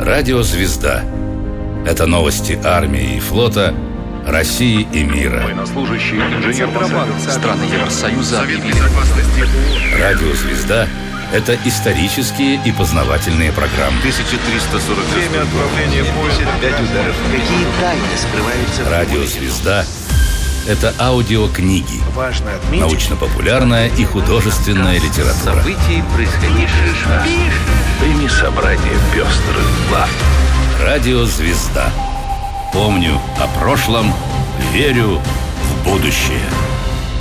Радио «Звезда». Это новости армии и флота, России и мира. Военнослужащий, инженер, страны Евросоюза. Радио «Звезда» — это исторические и познавательные программы. 1340. Время отправления поезда. 5 ударов. Какие тайны скрываются? Радио «Звезда» — это аудиокниги, Важно отметить. научно-популярная и художественная литература. Событий, происходивших. Прими собрание пестрых глав. Радио «Звезда». Помню о прошлом, верю в будущее.